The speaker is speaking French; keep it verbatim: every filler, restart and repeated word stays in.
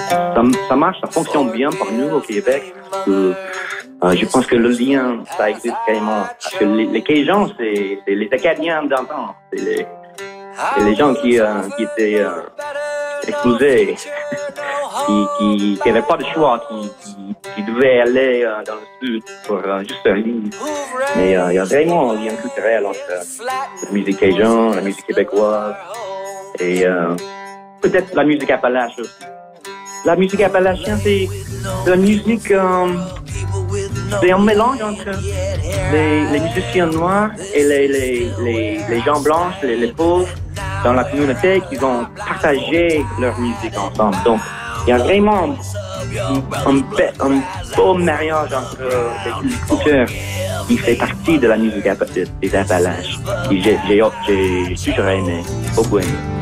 ça, ça marche, ça fonctionne bien pour nous au Québec. Euh, euh, je pense que le lien, ça existe carrément. Parce que les, les Cajuns, c'est, c'est les Acadiens d'antan. C'est les, c'est les gens qui, euh, qui étaient euh, exposés, qui n'avaient pas de choix, qui, qui, qui devaient aller euh, dans le sud pour euh, juste vivre. Mais euh, il y a vraiment un lien culturel entre euh, la musique Cajun, la musique québécoise et euh, peut-être la musique appalache aussi. La musique appalachienne, c'est de la musique, euh, c'est un mélange entre les, les musiciens noirs et les, les, les, les gens blancs, les, les pauvres dans la communauté qui vont partager leur musique ensemble. Donc, il y a vraiment un, un, un beau mariage entre les cultures qui fait partie de la musique des Appalaches. Et j'ai, j'ai, j'ai toujours aimé, beaucoup aimé.